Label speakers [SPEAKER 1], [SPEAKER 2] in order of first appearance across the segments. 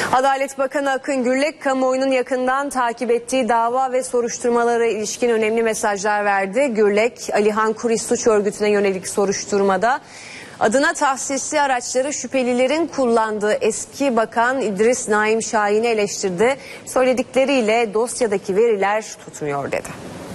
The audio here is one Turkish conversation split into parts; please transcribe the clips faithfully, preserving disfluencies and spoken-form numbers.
[SPEAKER 1] Adalet Bakanı Akın Gürlek, kamuoyunun yakından takip ettiği dava ve soruşturmalara ilişkin önemli mesajlar verdi. Gürlek, Alihan Kuris suç örgütüne yönelik soruşturmada adına tahsisli araçları şüphelilerin kullandığı eski bakan İdris Naim Şahin'i eleştirdi. Söyledikleriyle dosyadaki veriler tutmuyor dedi.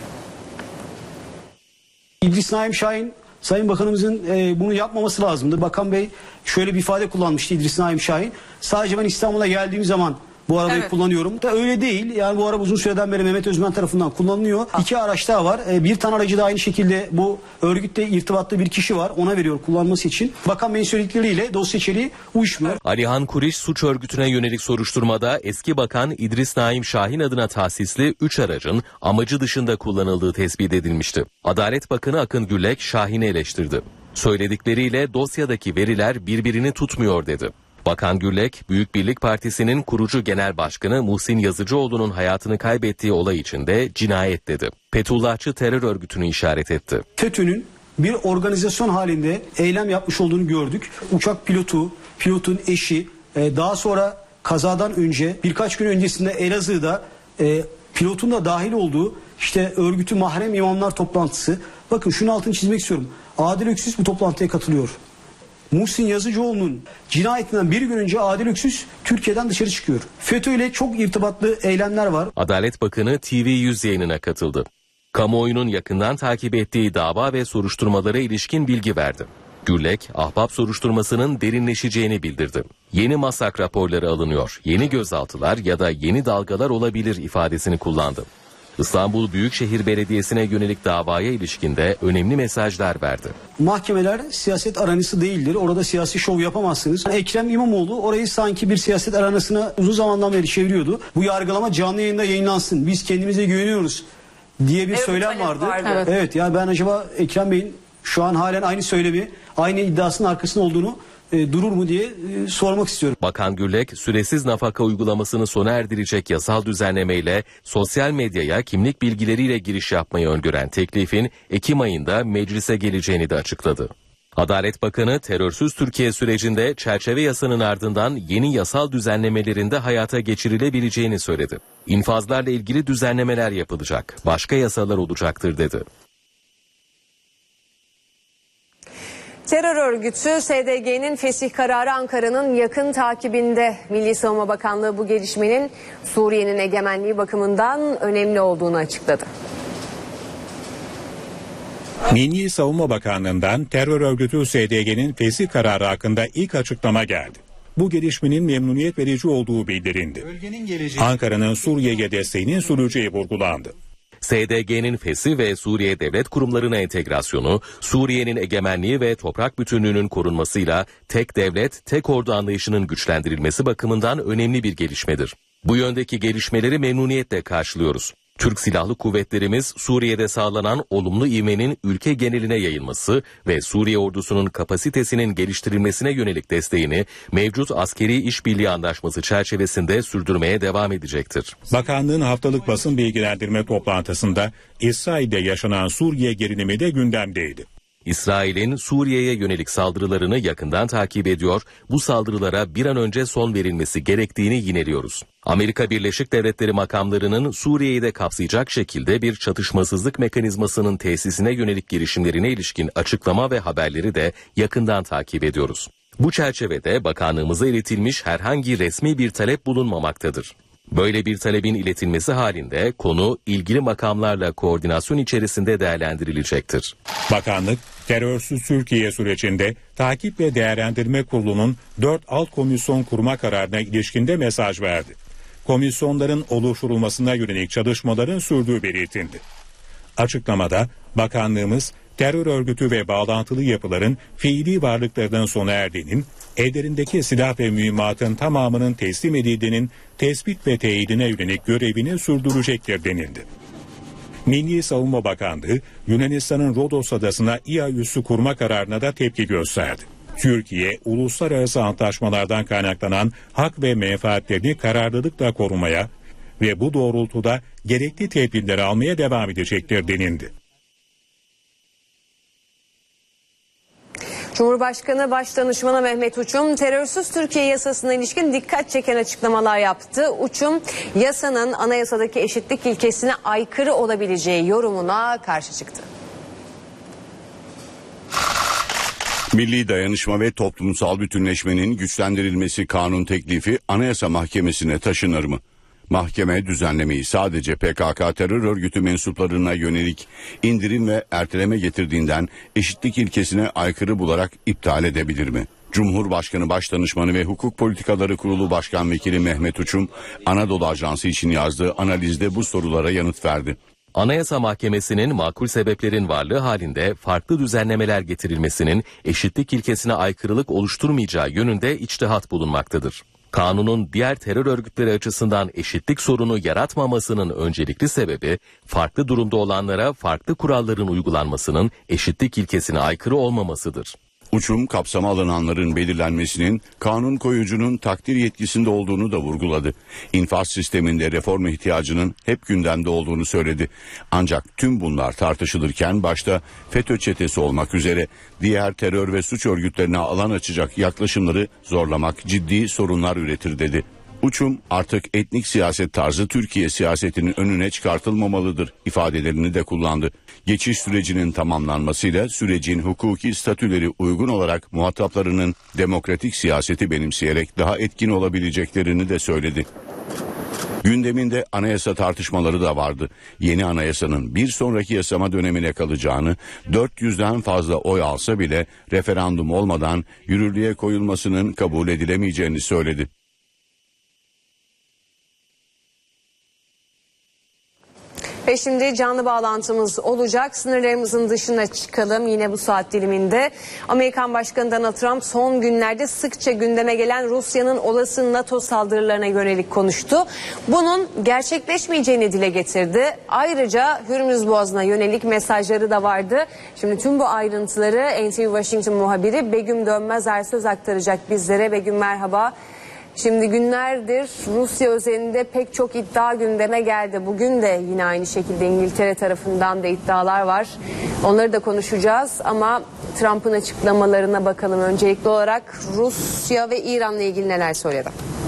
[SPEAKER 2] İdris Naim Şahin, Sayın Bakanımızın e, bunu yapmaması lazımdı. Bakan Bey şöyle bir ifade kullanmıştı İdris Naim Şahin. Sadece ben İstanbul'a geldiğim zaman bu arabayı evet. kullanıyorum. Da öyle değil. Yani bu araba uzun süreden beri Mehmet Özmen tarafından kullanılıyor. Ha. İki araç daha var. E, bir tane aracı da aynı şekilde bu örgütle irtibatlı bir kişi var. Ona veriyor kullanması için. Bakan Bey'in söyledikleriyle dosya içeriği uyuşmuyor.
[SPEAKER 3] Alihan Kuris suç örgütüne yönelik soruşturmada eski bakan İdris Naim Şahin adına tahsisli üç aracın amacı dışında kullanıldığı tespit edilmişti. Adalet Bakanı Akın Gürlek Şahin'i eleştirdi. Söyledikleriyle dosyadaki veriler birbirini tutmuyor dedi. Bakan Gürlek, Büyük Birlik Partisi'nin kurucu genel başkanı Muhsin Yazıcıoğlu'nun hayatını kaybettiği olay içinde cinayet dedi. Fethullahçı terör örgütünü işaret etti.
[SPEAKER 2] FETÖ'nün bir organizasyon halinde eylem yapmış olduğunu gördük. Uçak pilotu, pilotun eşi, daha sonra kazadan önce birkaç gün öncesinde Elazığ'da pilotun da dahil olduğu işte örgütü mahrem imamlar toplantısı. Bakın şunu altını çizmek istiyorum. Adil Öksüz bu toplantıya katılıyor. Muhsin Yazıcıoğlu'nun cinayetinden bir gün önce Adil Öksüz Türkiye'den dışarı çıkıyor. FETÖ ile çok irtibatlı eylemler var.
[SPEAKER 3] Adalet Bakanı T V yüz yayınına katıldı. Kamuoyunun yakından takip ettiği dava ve soruşturmalara ilişkin bilgi verdi. Gürlek, Ahbap soruşturmasının derinleşeceğini bildirdi. Yeni masak raporları alınıyor, yeni gözaltılar ya da yeni dalgalar olabilir ifadesini kullandı. İstanbul Büyükşehir Belediyesi'ne yönelik davaya ilişkin de önemli mesajlar verdi.
[SPEAKER 2] Mahkemeler siyaset arenası değildir. Orada siyasi şov yapamazsınız. Ekrem İmamoğlu orayı sanki bir siyaset arenasına uzun zamandan beri çeviriyordu. Bu yargılama canlı yayında yayınlansın. Biz kendimize güveniyoruz diye bir evet, söylem vardı. vardı. Evet. evet yani ben acaba Ekrem Bey'in şu an halen aynı söylemi, aynı iddiasının arkasında olduğunu E, durur mu diye e, sormak istiyorum.
[SPEAKER 3] Bakan Gürlek, süresiz nafaka uygulamasını sona erdirecek yasal düzenlemeyle sosyal medyaya kimlik bilgileriyle giriş yapmayı öngören teklifin Ekim ayında meclise geleceğini de açıkladı. Adalet Bakanı terörsüz Türkiye sürecinde çerçeve yasanın ardından yeni yasal düzenlemelerin de hayata geçirilebileceğini söyledi. İnfazlarla ilgili düzenlemeler yapılacak, başka yasalar olacaktır dedi.
[SPEAKER 1] Terör örgütü S D G'nin fesih kararı Ankara'nın yakın takibinde. Milli Savunma Bakanlığı bu gelişmenin Suriye'nin egemenliği bakımından önemli olduğunu açıkladı.
[SPEAKER 4] Milli Savunma Bakanlığı'ndan terör örgütü S D G'nin fesih kararı hakkında ilk açıklama geldi. Bu gelişmenin memnuniyet verici olduğu bildirildi. Ankara'nın Suriye'ye desteğinin süreceği vurgulandı.
[SPEAKER 3] S D G'nin fesih ve Suriye devlet kurumlarına entegrasyonu, Suriye'nin egemenliği ve toprak bütünlüğünün korunmasıyla tek devlet, tek ordu anlayışının güçlendirilmesi bakımından önemli bir gelişmedir. Bu yöndeki gelişmeleri memnuniyetle karşılıyoruz. Türk Silahlı Kuvvetlerimiz Suriye'de sağlanan olumlu ivmenin ülke geneline yayılması ve Suriye ordusunun kapasitesinin geliştirilmesine yönelik desteğini mevcut askeri işbirliği anlaşması çerçevesinde sürdürmeye devam edecektir.
[SPEAKER 4] Bakanlığın haftalık basın bilgilendirme toplantısında İsrail'de yaşanan Suriye gerilimi de gündemdeydi.
[SPEAKER 3] İsrail'in Suriye'ye yönelik saldırılarını yakından takip ediyor, bu saldırılara bir an önce son verilmesi gerektiğini yineliyoruz. Amerika Birleşik Devletleri makamlarının Suriye'yi de kapsayacak şekilde bir çatışmasızlık mekanizmasının tesisine yönelik girişimlerine ilişkin açıklama ve haberleri de yakından takip ediyoruz. Bu çerçevede bakanlığımıza iletilmiş herhangi resmi bir talep bulunmamaktadır. Böyle bir talebin iletilmesi halinde konu ilgili makamlarla koordinasyon içerisinde değerlendirilecektir.
[SPEAKER 4] Bakanlık, terörsüz Türkiye sürecinde Takip ve Değerlendirme Kurulu'nun dört alt komisyon kurma kararına ilişkinde mesaj verdi. Komisyonların oluşturulmasına yönelik çalışmaların sürdüğü belirtildi. Açıklamada bakanlığımız terör örgütü ve bağlantılı yapıların fiili varlıklarının sona erdiğinin, ellerindeki silah ve mühimmatın tamamının teslim edildiğinin tespit ve teyidine yönelik görevini sürdürecektir denildi. Milli Savunma Bakanlığı, Yunanistan'ın Rodos adasına İHA üssü kurma kararına da tepki gösterdi. Türkiye, uluslararası antlaşmalardan kaynaklanan hak ve menfaatlerini kararlılıkla korumaya ve bu doğrultuda gerekli tedbirleri almaya devam edecektir denildi.
[SPEAKER 1] Cumhurbaşkanı Başdanışmanı Mehmet Uçum, terörsüz Türkiye yasasına ilişkin dikkat çeken açıklamalar yaptı. Uçum, yasanın anayasadaki eşitlik ilkesine aykırı olabileceği yorumuna karşı çıktı.
[SPEAKER 5] Milli dayanışma ve toplumsal bütünleşmenin güçlendirilmesi kanun teklifi Anayasa Mahkemesi'ne taşınır mı? Mahkeme düzenlemeyi sadece P K K terör örgütü mensuplarına yönelik indirim ve erteleme getirdiğinden eşitlik ilkesine aykırı bularak iptal edebilir mi? Cumhurbaşkanı Başdanışmanı ve Hukuk Politikaları Kurulu Başkan Vekili Mehmet Uçum, Anadolu Ajansı için yazdığı analizde bu sorulara yanıt verdi.
[SPEAKER 3] Anayasa Mahkemesi'nin makul sebeplerin varlığı halinde farklı düzenlemeler getirilmesinin eşitlik ilkesine aykırılık oluşturmayacağı yönünde içtihat bulunmaktadır. Kanunun diğer terör örgütleri açısından eşitlik sorunu yaratmamasının öncelikli sebebi, farklı durumda olanlara farklı kuralların uygulanmasının eşitlik ilkesine aykırı olmamasıdır.
[SPEAKER 5] Uçum, kapsama alınanların belirlenmesinin kanun koyucunun takdir yetkisinde olduğunu da vurguladı. İnfaz sisteminde reform ihtiyacının hep gündemde olduğunu söyledi. Ancak tüm bunlar tartışılırken başta FETÖ çetesi olmak üzere diğer terör ve suç örgütlerine alan açacak yaklaşımları zorlamak ciddi sorunlar üretir dedi. Uçum, artık etnik siyaset tarzı Türkiye siyasetinin önüne çıkartılmamalıdır ifadelerini de kullandı. Geçiş sürecinin tamamlanmasıyla sürecin hukuki statüleri uygun olarak muhataplarının demokratik siyaseti benimseyerek daha etkin olabileceklerini de söyledi. Gündeminde anayasa tartışmaları da vardı. Yeni anayasanın bir sonraki yasama dönemine kalacağını, dört yüzden fazla oy alsa bile referandum olmadan yürürlüğe koyulmasının kabul edilemeyeceğini söyledi.
[SPEAKER 1] Ve şimdi canlı bağlantımız olacak. Sınırlarımızın dışına çıkalım yine bu saat diliminde. Amerikan Başkanı Donald Trump son günlerde sıkça gündeme gelen Rusya'nın olası NATO saldırılarına yönelik konuştu. Bunun gerçekleşmeyeceğini dile getirdi. Ayrıca Hürmüz Boğazı'na yönelik mesajları da vardı. Şimdi tüm bu ayrıntıları N T V Washington muhabiri Begüm Dönmez Ersöz aktaracak bizlere. Begüm merhaba. Şimdi günlerdir Rusya özelinde pek çok iddia gündeme geldi. Bugün de yine aynı şekilde İngiltere tarafından da iddialar var. Onları da konuşacağız ama Trump'ın açıklamalarına bakalım. Öncelikli olarak Rusya ve İran'la ilgili neler söyledi?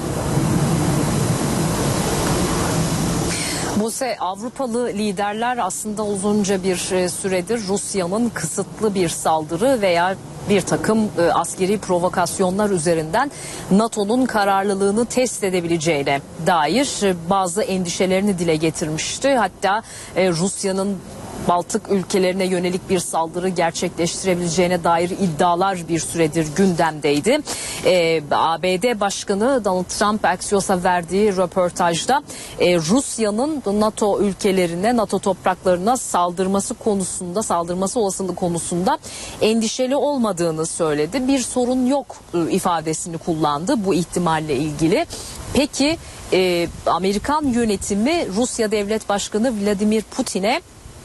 [SPEAKER 6] Buse, Avrupalı liderler aslında uzunca bir süredir Rusya'nın kısıtlı bir saldırı veya bir takım e, askeri provokasyonlar üzerinden NATO'nun kararlılığını test edebileceğine dair e, bazı endişelerini dile getirmişti. Hatta e, Rusya'nın Baltık ülkelerine yönelik bir saldırı gerçekleştirebileceğine dair iddialar bir süredir gündemdeydi. Ee, A B D Başkanı Donald Trump Axios'a verdiği röportajda e, Rusya'nın NATO ülkelerine, NATO topraklarına saldırması konusunda, saldırması olasılığı konusunda endişeli olmadığını söyledi. Bir sorun yok e, ifadesini kullandı bu ihtimalle ilgili. Peki e, Amerikan yönetimi Rusya Devlet Başkanı Vladimir Putin'e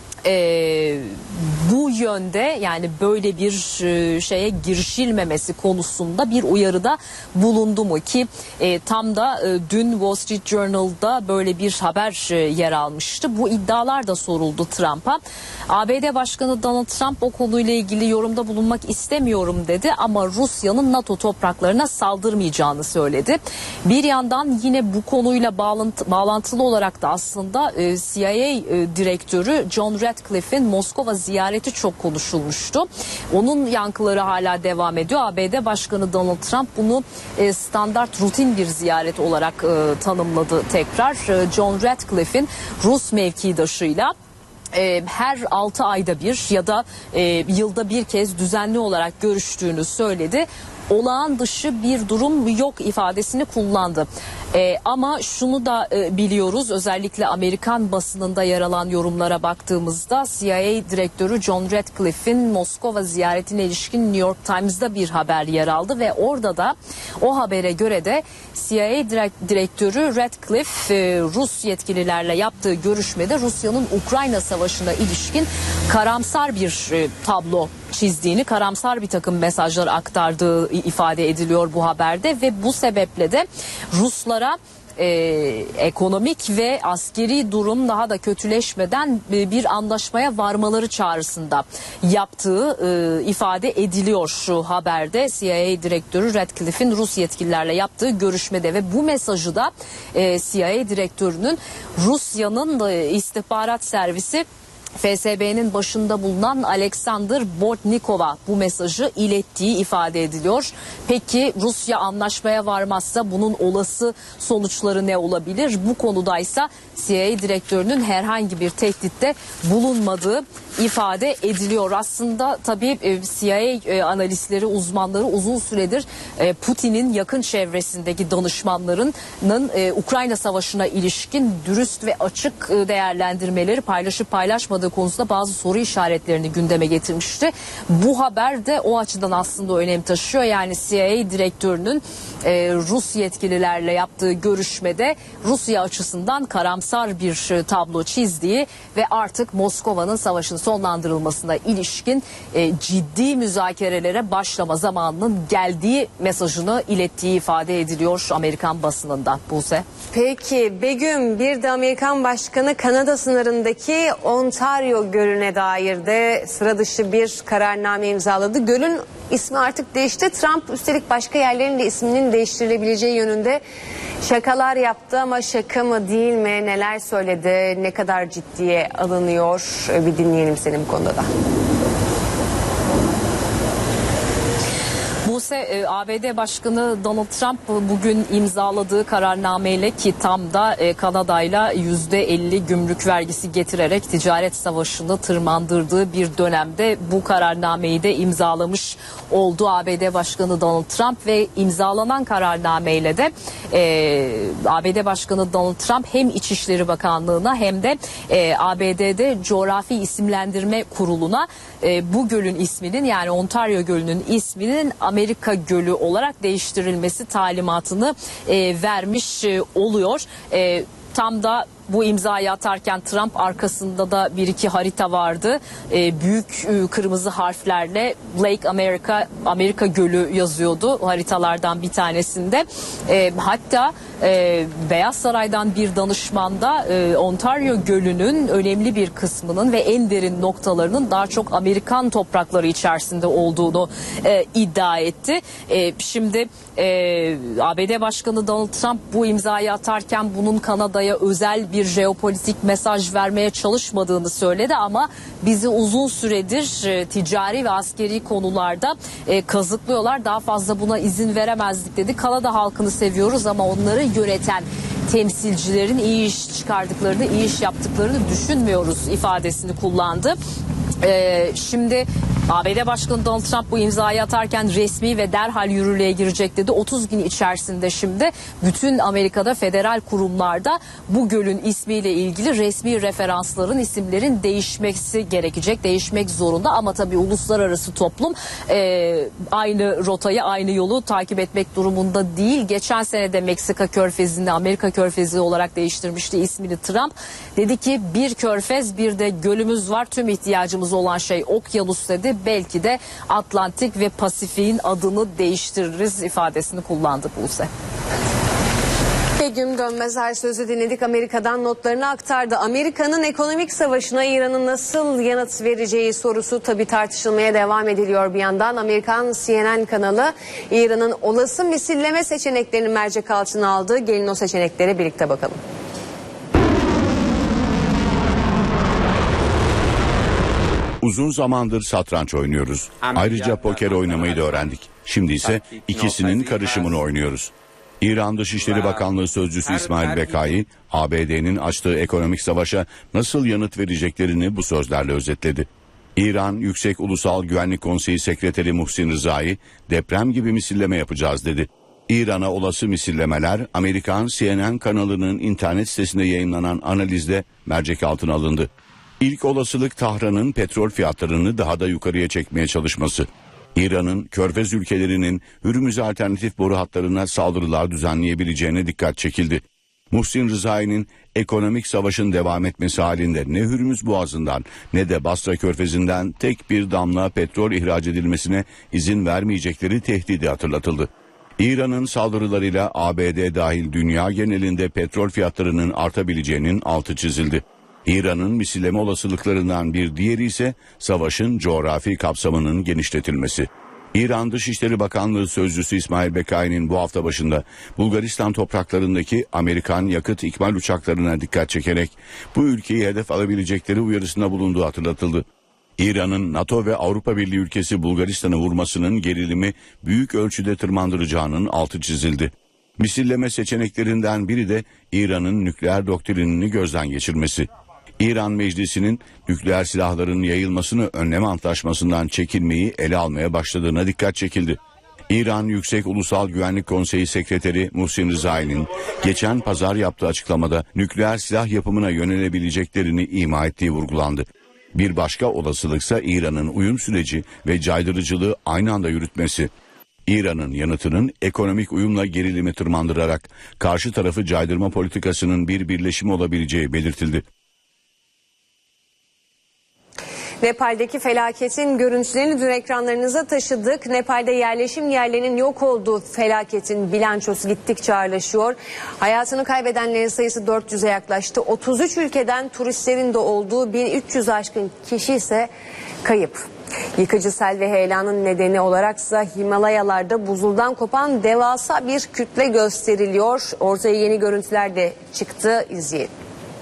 [SPEAKER 6] Ee, bu yönde, yani böyle bir e, şeye girişilmemesi konusunda bir uyarıda bulundu mu ki e, tam da e, dün Wall Street Journal'da böyle bir haber e, yer almıştı. Bu iddialar da soruldu Trump'a. A B D Başkanı Donald Trump o konuyla ilgili yorumda bulunmak istemiyorum dedi ama Rusya'nın NATO topraklarına saldırmayacağını söyledi. Bir yandan yine bu konuyla bağlantı, bağlantılı olarak da aslında e, C I A e, direktörü John Ratcliffe'in Moskova ziyareti çok konuşulmuştu. Onun yankıları hala devam ediyor. A B D Başkanı Donald Trump bunu e, standart rutin bir ziyaret olarak e, tanımladı tekrar. E, John Ratcliffe'in Rus mevkidaşıyla e, her altı ayda bir ya da e, yılda bir kez düzenli olarak görüştüğünü söyledi. Olağan dışı bir durum yok ifadesini kullandı. Ee, ama şunu da e, biliyoruz, özellikle Amerikan basınında yer alan yorumlara baktığımızda C I A direktörü John Ratcliffe'in Moskova ziyaretine ilişkin New York Times'da bir haber yer aldı ve orada da o habere göre de C I A direktörü Ratcliffe e, Rus yetkililerle yaptığı görüşmede Rusya'nın Ukrayna Savaşı'na ilişkin karamsar bir e, tablo çizdiğini, karamsar bir takım mesajlar aktardığı ifade ediliyor bu haberde ve bu sebeple de Ruslara e, ekonomik ve askeri durum daha da kötüleşmeden e, bir anlaşmaya varmaları çağrısında yaptığı e, ifade ediliyor şu haberde. C I A direktörü Ratcliffe'in Rus yetkililerle yaptığı görüşmede ve bu mesajı da e, C I A direktörünün Rusya'nın e, istihbarat servisi F S B'nin başında bulunan Alexander Bortnikov'a bu mesajı ilettiği ifade ediliyor. Peki Rusya anlaşmaya varmazsa bunun olası sonuçları ne olabilir? Bu konudaysa C I A direktörünün herhangi bir tehditte bulunmadığı ifade ediliyor. Aslında tabii C I A analistleri, uzmanları uzun süredir Putin'in yakın çevresindeki danışmanlarının Ukrayna Savaşı'na ilişkin dürüst ve açık değerlendirmeleri paylaşıp paylaşmadığı konusunda bazı soru işaretlerini gündeme getirmişti. Bu haber de o açıdan aslında önem taşıyor. Yani C I A direktörünün Rus yetkililerle yaptığı görüşmede Rusya açısından karamsar bir tablo çizdiği ve artık Moskova'nın savaşın sonlandırılmasına ilişkin e, ciddi müzakerelere başlama zamanının geldiği mesajını ilettiği ifade ediliyor Amerikan basınında. Buse.
[SPEAKER 1] Peki Begüm, bir de Amerikan Başkanı Kanada sınırındaki Ontario Gölü'ne dair de sıra dışı bir kararname imzaladı. Gölün ismi artık değişti. Trump üstelik başka yerlerin de isminin değiştirilebileceği yönünde şakalar yaptı ama şaka mı değil mi, neler söyledi, ne kadar ciddiye alınıyor, bir dinleyelim seni bu konuda da.
[SPEAKER 6] Buse, A B D Başkanı Donald Trump bugün imzaladığı kararnameyle, ki tam da Kanada'yla yüzde elli gümrük vergisi getirerek ticaret savaşını tırmandırdığı bir dönemde bu kararnameyi de imzalamış oldu A B D Başkanı Donald Trump ve imzalanan kararnameyle de e, A B D Başkanı Donald Trump hem İçişleri Bakanlığı'na hem de e, A B D'de Coğrafi İsimlendirme Kurulu'na e, bu gölün isminin, yani Ontario Gölü'nün isminin Amerika Gölü olarak değiştirilmesi talimatını e, vermiş e, oluyor. E, tam da bu imzayı atarken Trump arkasında da bir iki harita vardı. E, büyük e, kırmızı harflerle Lake America, Amerika Gölü yazıyordu haritalardan bir tanesinde. E, hatta e, Beyaz Saray'dan bir danışman da e, Ontario Gölü'nün önemli bir kısmının ve en derin noktalarının daha çok Amerikan toprakları içerisinde olduğunu e, iddia etti. E, şimdi e, A B D Başkanı Donald Trump bu imzayı atarken bunun Kanada'ya özel bir bir jeopolitik mesaj vermeye çalışmadığını söyledi ama bizi uzun süredir e, ticari ve askeri konularda e, kazıklıyorlar. Daha fazla buna izin veremezdik dedi. Kanada halkını seviyoruz ama onları yöneten temsilcilerin iyi iş çıkardıklarını, iyi iş yaptıklarını düşünmüyoruz ifadesini kullandı. Ee, şimdi A B D Başkanı Donald Trump bu imzayı atarken resmi ve derhal yürürlüğe girecek dedi. otuz gün içerisinde şimdi bütün Amerika'da federal kurumlarda bu gölün ismiyle ilgili resmi referansların, isimlerin değişmesi gerekecek, değişmek zorunda. Ama tabii uluslararası toplum e, aynı rotayı, aynı yolu takip etmek durumunda değil. Geçen sene de Meksika Körfezi'ni Amerika Körfezi olarak değiştirmişti ismini Trump. Dedi ki bir körfez, bir de gölümüz var, tüm ihtiyacımız olan şey okyanus dedi. Belki de Atlantik ve Pasifik'in adını değiştiririz ifadesini kullandı Buse.
[SPEAKER 1] Begüm Dönmezer sözü dinledik. Amerika'dan notlarını aktardı. Amerika'nın ekonomik savaşına İran'ın nasıl yanıt vereceği sorusu tabii tartışılmaya devam ediliyor bir yandan. Amerikan C N N kanalı İran'ın olası misilleme seçeneklerini mercek altına aldı. Gelin o seçeneklere birlikte bakalım.
[SPEAKER 5] Uzun zamandır satranç oynuyoruz. Ayrıca poker oynamayı da öğrendik. Şimdi ise ikisinin karışımını oynuyoruz. İran Dışişleri Bakanlığı Sözcüsü İsmail Bekai, A B D'nin açtığı ekonomik savaşa nasıl yanıt vereceklerini bu sözlerle özetledi. İran Yüksek Ulusal Güvenlik Konseyi Sekreteri Muhsin Rızai, deprem gibi misilleme yapacağız dedi. İran'a olası misillemeler Amerikan C N N kanalının internet sitesinde yayınlanan analizde mercek altına alındı. İlk olasılık Tahran'ın petrol fiyatlarını daha da yukarıya çekmeye çalışması. İran'ın Körfez ülkelerinin Hürmüz alternatif boru hatlarına saldırılar düzenleyebileceğine dikkat çekildi. Muhsin Rızai'nin ekonomik savaşın devam etmesi halinde ne Hürmüz Boğazı'ndan ne de Basra Körfezi'nden tek bir damla petrol ihraç edilmesine izin vermeyecekleri tehdidi hatırlatıldı. İran'ın saldırılarıyla A B D dahil dünya genelinde petrol fiyatlarının artabileceğinin altı çizildi. İran'ın misilleme olasılıklarından bir diğeri ise savaşın coğrafi kapsamının genişletilmesi. İran Dışişleri Bakanlığı Sözcüsü İsmail Bekai'nin bu hafta başında Bulgaristan topraklarındaki Amerikan yakıt ikmal uçaklarına dikkat çekerek bu ülkeyi hedef alabilecekleri uyarısında bulunduğu hatırlatıldı. İran'ın NATO ve Avrupa Birliği ülkesi Bulgaristan'ı vurmasının gerilimi büyük ölçüde tırmandıracağının altı çizildi. Misilleme seçeneklerinden biri de İran'ın nükleer doktrinini gözden geçirmesi. İran Meclisi'nin nükleer silahların yayılmasını önleme antlaşmasından çekinmeyi ele almaya başladığına dikkat çekildi. İran Yüksek Ulusal Güvenlik Konseyi Sekreteri Muhsin Rezai'nin geçen pazar yaptığı açıklamada nükleer silah yapımına yönelebileceklerini ima ettiği vurgulandı. Bir başka olasılıksa İran'ın uyum süreci ve caydırıcılığı aynı anda yürütmesi. İran'ın yanıtının ekonomik uyumla gerilimi tırmandırarak karşı tarafı caydırma politikasının bir birleşimi olabileceği belirtildi.
[SPEAKER 1] Nepal'deki felaketin görüntülerini dün ekranlarınıza taşıdık. Nepal'de yerleşim yerlerinin yok olduğu felaketin bilançosu gittikçe ağırlaşıyor. Hayatını kaybedenlerin sayısı dört yüze yaklaştı. otuz üç ülkeden turistlerin de olduğu bin üç yüz aşkın kişi ise kayıp. Yıkıcı sel ve heyelanın nedeni olaraksa Himalayalarda buzuldan kopan devasa bir kütle gösteriliyor. Ortaya yeni görüntüler de çıktı. İzleyelim.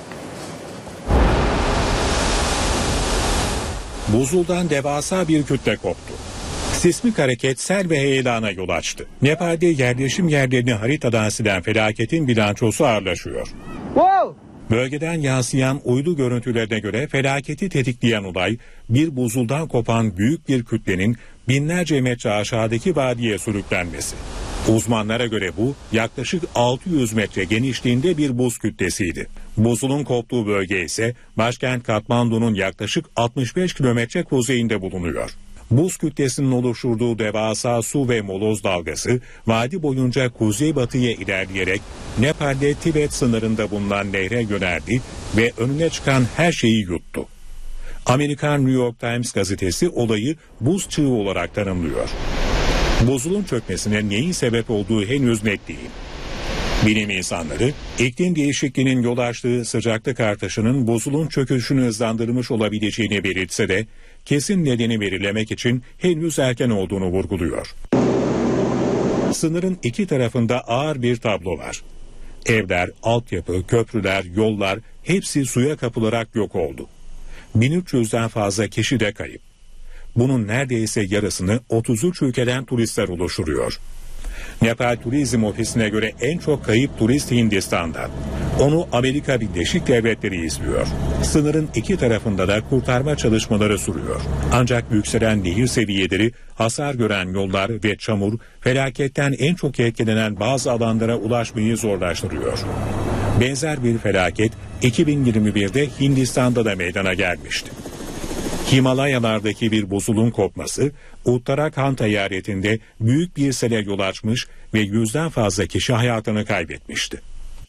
[SPEAKER 4] Buzuldan devasa bir kütle koptu. Sismik hareket sel ve heyelana yol açtı. Nepal'de yerleşim yerlerini haritadan silen felaketin bilançosu ağırlaşıyor. Wow! Bölgeden yansıyan uydu görüntülerine göre felaketi tetikleyen olay bir buzuldan kopan büyük bir kütlenin binlerce metre aşağıdaki vadiye sürüklenmesi. Uzmanlara göre bu yaklaşık altı yüz metre genişliğinde bir buz kütlesiydi. Buzulun koptuğu bölge ise başkent Katmandu'nun yaklaşık altmış beş kilometre kuzeyinde bulunuyor. Buz kütlesinin oluşturduğu devasa su ve moloz dalgası vadi boyunca kuzeybatıya ilerleyerek Nepal'de Tibet sınırında bulunan nehre yöneldi ve önüne çıkan her şeyi yuttu. Amerikan New York Times gazetesi olayı buz çığı olarak tanımlıyor. Buzulun çökmesine neyin sebep olduğu henüz net değil. Bilim insanları iklim değişikliğinin yol açtığı sıcaklık artışının buzulun çöküşünü hızlandırmış olabileceğini belirtse de kesin nedeni belirlemek için henüz erken olduğunu vurguluyor. Sınırın iki tarafında ağır bir tablo var. Evler, altyapı, köprüler, yollar hepsi suya kapılarak yok oldu. bin üç yüzden fazla kişi de kayıp. Bunun neredeyse yarısını otuz üç ülkeden turistler oluşturuyor. Nepal Turizm Ofisi'ne göre en çok kayıp turist Hindistan'dan. Onu Amerika Birleşik Devletleri izliyor. Sınırın iki tarafında da kurtarma çalışmaları sürüyor. Ancak yükselen nehir seviyeleri, hasar gören yollar ve çamur felaketten en çok etkilenen bazı alanlara ulaşmayı zorlaştırıyor. Benzer bir felaket iki bin yirmi birde Hindistan'da da meydana gelmişti. Himalayalardaki bir buzulun kopması Uttarakhand eyaletinde büyük bir sele yol açmış ve yüzden fazla kişi hayatını kaybetmişti.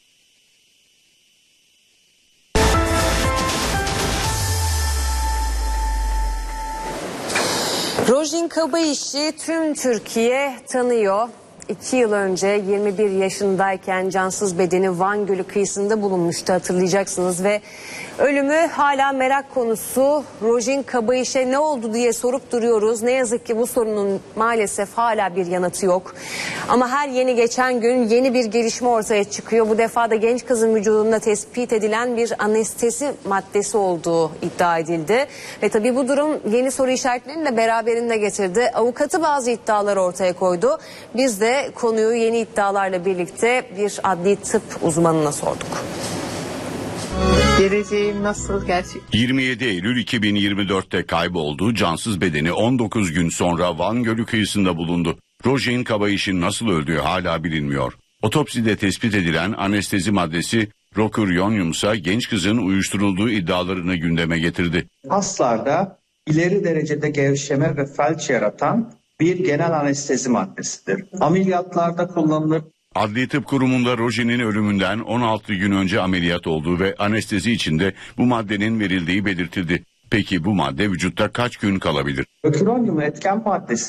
[SPEAKER 1] Rojin Kabayiş'i tüm Türkiye tanıyor. İki yıl önce yirmi bir yaşındayken cansız bedeni Van Gölü kıyısında bulunmuştu, hatırlayacaksınız ve ölümü hala merak konusu. Rojin Kabayiş'e ne oldu diye sorup duruyoruz. Ne yazık ki bu sorunun maalesef hala bir yanıtı yok. Ama her yeni geçen gün yeni bir gelişme ortaya çıkıyor. Bu defa da genç kızın vücudunda tespit edilen bir anestezi maddesi olduğu iddia edildi. Ve tabii bu durum yeni soru işaretlerini de beraberinde getirdi. Avukatı bazı iddialar ortaya koydu. Biz de konuyu yeni iddialarla birlikte bir adli tıp uzmanına sorduk.
[SPEAKER 7] Geleceğim nasıl gerçek?
[SPEAKER 5] yirmi yedi Eylül iki bin yirmi dörtte kayboldu. Cansız bedeni on dokuz gün sonra Van Gölü kıyısında bulundu. Rojin Kabayiş'in nasıl öldüğü hala bilinmiyor. Otopside tespit edilen anestezi maddesi roküronyum ise genç kızın uyuşturulduğu iddialarını gündeme getirdi.
[SPEAKER 8] Hastalarda ileri derecede gevşeme ve felç yaratan bir genel anestezi maddesidir. Ameliyatlarda kullanılır.
[SPEAKER 5] Adli Tıp Kurumu'nda Rojin'in ölümünden on altı gün önce ameliyat olduğu ve anestezi içinde bu maddenin verildiği belirtildi. Peki bu madde vücutta kaç gün kalabilir?
[SPEAKER 8] Roküronyum etken maddesinin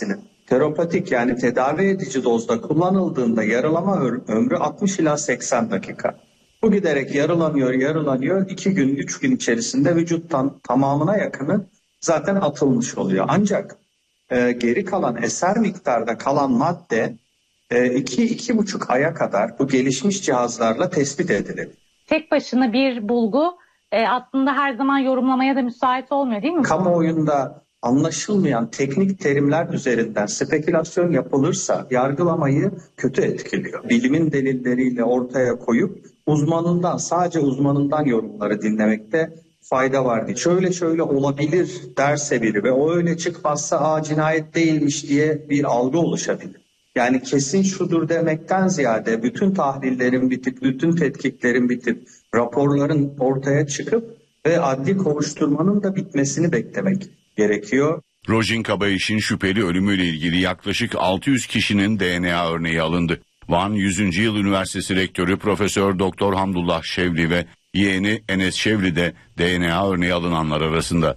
[SPEAKER 8] Terapatik yani tedavi edici dozda kullanıldığında yarılama ömrü altmış ila seksen dakika. Bu giderek yarılanıyor, yarılanıyor. iki gün, üç gün içerisinde vücuttan tamamına yakını zaten atılmış oluyor. Ancak e, geri kalan eser miktarda kalan madde iki iki buçuk aya kadar bu gelişmiş cihazlarla tespit edilir.
[SPEAKER 7] Tek başına bir bulgu e, aslında her zaman yorumlamaya da müsait olmuyor değil mi?
[SPEAKER 8] Kamuoyunda anlaşılmayan teknik terimler üzerinden spekülasyon yapılırsa yargılamayı kötü etkiliyor. Bilimin delilleriyle ortaya koyup uzmanından, sadece uzmanından yorumları dinlemekte fayda var diye. Şöyle şöyle olabilir derse biri ve o öyle çıkmazsa aa cinayet değilmiş diye bir algı oluşabilir. Yani kesin şudur demekten ziyade bütün tahlillerin bitip, bütün tetkiklerin bitip, raporların ortaya çıkıp ve adli kovuşturmanın da bitmesini beklemek gerekiyor.
[SPEAKER 5] Rojin Kabayiş'in şüpheli ölümüyle ilgili yaklaşık altı yüz kişinin D N A örneği alındı. Van yüzüncü Yıl Üniversitesi Rektörü Profesör Doktor Hamdullah Şevli ve yeğeni Enes Şevli de D N A örneği alınanlar arasında.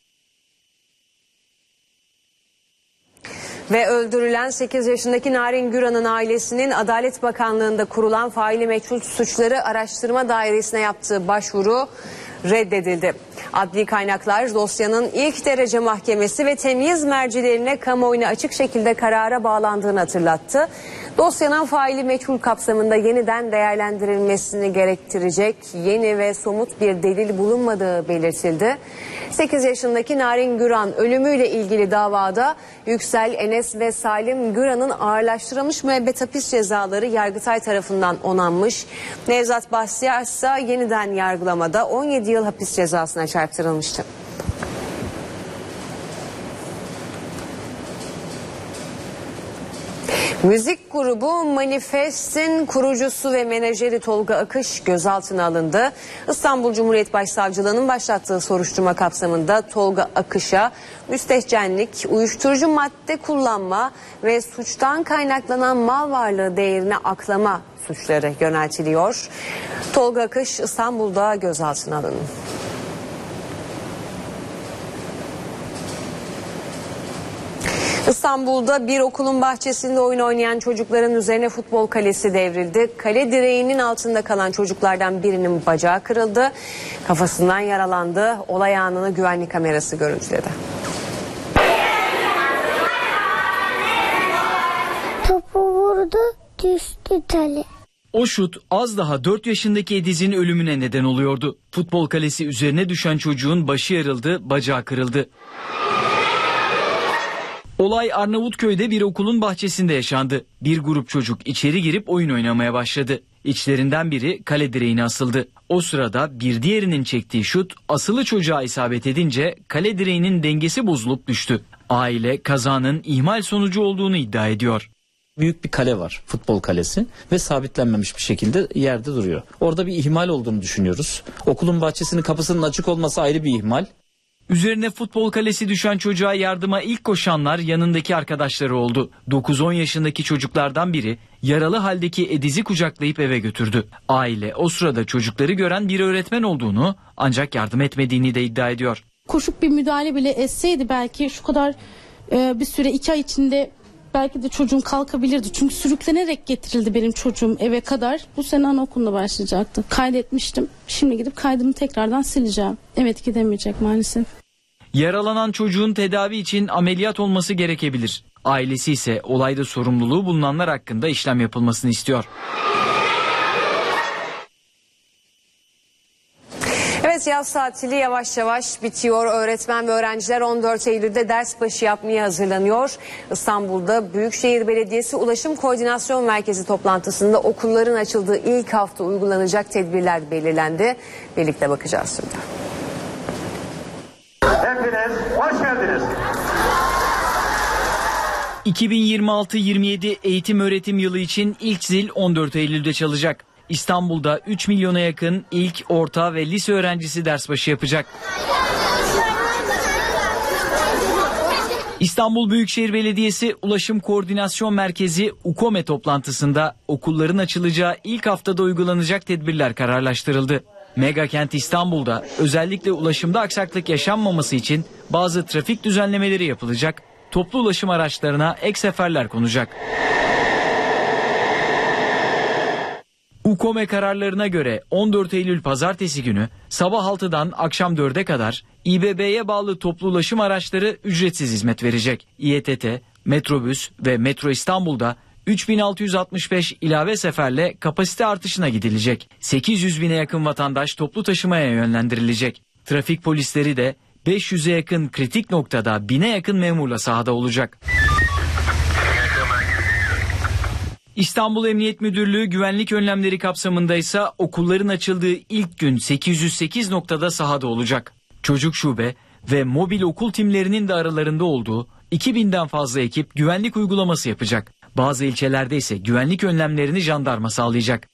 [SPEAKER 1] Ve öldürülen sekiz yaşındaki Narin Güran'ın ailesinin Adalet Bakanlığı'nda kurulan faili meçhul suçları araştırma dairesine yaptığı başvuru reddedildi. Adli kaynaklar dosyanın ilk derece mahkemesi ve temyiz mercilerine kamuoyuna açık şekilde karara bağlandığını hatırlattı. Dosyanın faili meçhul kapsamında yeniden değerlendirilmesini gerektirecek yeni ve somut bir delil bulunmadığı belirtildi. sekiz yaşındaki Narin Güran ölümüyle ilgili davada Yüksel, Enes ve Salim Güran'ın ağırlaştırılmış müebbet hapis cezaları Yargıtay tarafından onanmış. Nevzat Bahtiyar ise yeniden yargılamada on yedi yıl hapis cezasına çarptırılmıştı. Müzik grubu Manifest'in kurucusu ve menajeri Tolga Akış gözaltına alındı. İstanbul Cumhuriyet Başsavcılığı'nın başlattığı soruşturma kapsamında Tolga Akış'a müstehcenlik, uyuşturucu madde kullanma ve suçtan kaynaklanan mal varlığı değerini aklama suçları yöneltiliyor. Tolga Akış İstanbul'da gözaltına alındı. İstanbul'da bir okulun bahçesinde oyun oynayan çocukların üzerine futbol kalesi devrildi. Kale direğinin altında kalan çocuklardan birinin bacağı kırıldı. Kafasından yaralandı. Olay anını güvenlik kamerası görüntüledi.
[SPEAKER 9] Topu vurdu, düştü tale.
[SPEAKER 10] O şut az daha dört yaşındaki Ediz'in ölümüne neden oluyordu. Futbol kalesi üzerine düşen çocuğun başı yarıldı, bacağı kırıldı. Olay Arnavutköy'de bir okulun bahçesinde yaşandı. Bir grup çocuk içeri girip oyun oynamaya başladı. İçlerinden biri kale direğine asıldı. O sırada bir diğerinin çektiği şut asılı çocuğa isabet edince kale direğinin dengesi bozulup düştü. Aile kazanın ihmal sonucu olduğunu iddia ediyor.
[SPEAKER 11] Büyük bir kale var, futbol kalesi ve sabitlenmemiş bir şekilde yerde duruyor. Orada bir ihmal olduğunu düşünüyoruz. Okulun bahçesinin kapısının açık olması ayrı bir ihmal.
[SPEAKER 10] Üzerine futbol kalesi düşen çocuğa yardıma ilk koşanlar yanındaki arkadaşları oldu. dokuz on yaşındaki çocuklardan biri yaralı haldeki Ediz'i kucaklayıp eve götürdü. Aile o sırada çocukları gören bir öğretmen olduğunu ancak yardım etmediğini de iddia ediyor.
[SPEAKER 12] Koşup bir müdahale bile etseydi belki şu kadar e, bir süre iki ay içinde belki de çocuğum kalkabilirdi. Çünkü sürüklenerek getirildi benim çocuğum eve kadar. Bu sene anaokuluna başlayacaktı. Kaydetmiştim. Şimdi gidip kaydımı tekrardan sileceğim. Evet gidemeyecek maalesef.
[SPEAKER 10] Yaralanan çocuğun tedavi için ameliyat olması gerekebilir. Ailesi ise olayda sorumluluğu bulunanlar hakkında işlem yapılmasını istiyor.
[SPEAKER 1] Evet, yaz tatili yavaş yavaş bitiyor. Öğretmen ve öğrenciler on dört Eylül'de ders başı yapmaya hazırlanıyor. İstanbul'da Büyükşehir Belediyesi Ulaşım Koordinasyon Merkezi toplantısında okulların açıldığı ilk hafta uygulanacak tedbirler belirlendi. Birlikte bakacağız şimdi.
[SPEAKER 13] Hepiniz hoş geldiniz.
[SPEAKER 10] iki bin yirmi altı yirmi yedi eğitim öğretim yılı için ilk zil on dört Eylül'de çalacak. İstanbul'da üç milyona yakın ilk, orta ve lise öğrencisi ders başı yapacak. İstanbul Büyükşehir Belediyesi Ulaşım Koordinasyon Merkezi UKOME toplantısında okulların açılacağı ilk haftada uygulanacak tedbirler kararlaştırıldı. Megakent İstanbul'da özellikle ulaşımda aksaklık yaşanmaması için bazı trafik düzenlemeleri yapılacak. toplu ulaşım araçlarına ek seferler konacak. UKOME kararlarına göre on dört Eylül pazartesi günü sabah altıdan akşam dörde kadar İBB'ye bağlı toplu ulaşım araçları ücretsiz hizmet verecek. İETT, Metrobüs ve Metro İstanbul'da üç bin altı yüz altmış beş ilave seferle kapasite artışına gidilecek. sekiz yüz bine yakın vatandaş toplu taşımaya yönlendirilecek. Trafik polisleri de beş yüze yakın kritik noktada bine yakın memurla sahada olacak. İstanbul Emniyet Müdürlüğü güvenlik önlemleri kapsamında ise okulların açıldığı ilk gün sekiz yüz sekiz noktada sahada olacak. Çocuk şube ve mobil okul timlerinin de aralarında olduğu iki binden fazla ekip güvenlik uygulaması yapacak. Bazı ilçelerde ise güvenlik önlemlerini jandarma sağlayacak.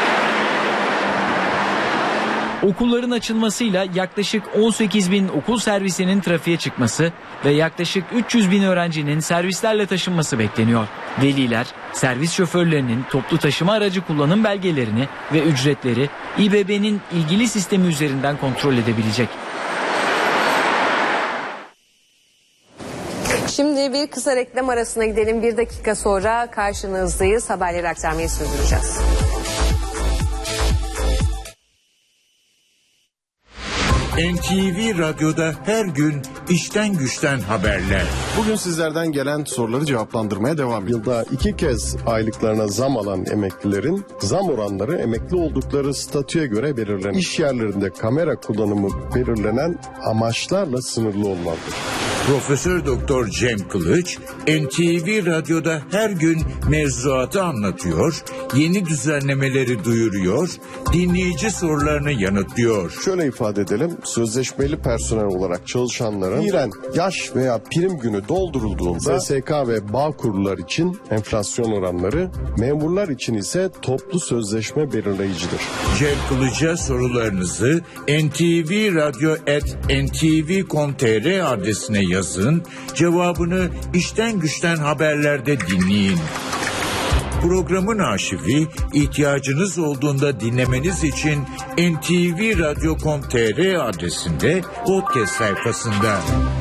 [SPEAKER 10] Okulların açılmasıyla yaklaşık on sekiz bin okul servisinin trafiğe çıkması ve yaklaşık üç yüz bin öğrencinin servislerle taşınması bekleniyor. Veliler, servis şoförlerinin toplu taşıma aracı kullanım belgelerini ve ücretleri İBB'nin ilgili sistemi üzerinden kontrol edebilecek.
[SPEAKER 1] Şimdi bir kısa reklam arasına gidelim. Bir dakika sonra karşınızdayız. Haberleri aktarmayı sürdüreceğiz.
[SPEAKER 14] N T V Radyo'da her gün işten güçten haberler.
[SPEAKER 15] Bugün sizlerden gelen soruları cevaplandırmaya devam ediyoruz. Yılda iki kez aylıklarına zam alan emeklilerin zam oranları emekli oldukları statüye göre belirlenir. İş yerlerinde kamera kullanımı belirlenen amaçlarla sınırlı olmalıdır.
[SPEAKER 14] Profesör Doktor Cem Kılıç N T V Radyo'da her gün mevzuatı anlatıyor, yeni düzenlemeleri duyuruyor, dinleyici sorularını yanıtlıyor.
[SPEAKER 15] Şöyle ifade edelim, sözleşmeli personel olarak çalışanların fiilen yaş veya prim günü doldurulduğunda S S K ve Bağkurlar için enflasyon oranları, memurlar için ise toplu sözleşme belirleyicidir.
[SPEAKER 14] Cem Kılıç'a sorularınızı N T V Radyo at n t v nokta com nokta t r adresine yazın, cevabını işten güçten haberlerde dinleyin. Programın arşivi ihtiyacınız olduğunda dinlemeniz için n t v radyo nokta com nokta t r adresinde podcast sayfasında.